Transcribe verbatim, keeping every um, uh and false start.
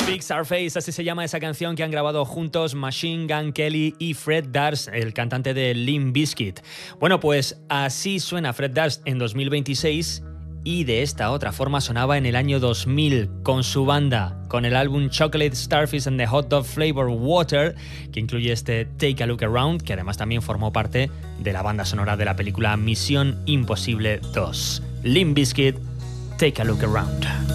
Fix Our Face, así se llama esa canción que han grabado juntos Machine Gun Kelly y Fred Durst, el cantante de Limp Bizkit. Bueno, pues así suena Fred Durst en dos mil veintiséis y de esta otra forma sonaba en el año dos mil con su banda, con el álbum Chocolate Starfish and the Hot Dog Flavor Water, que incluye este Take a Look Around, que además también formó parte de la banda sonora de la película Misión Imposible dos. Limp Bizkit, Take a Look Around.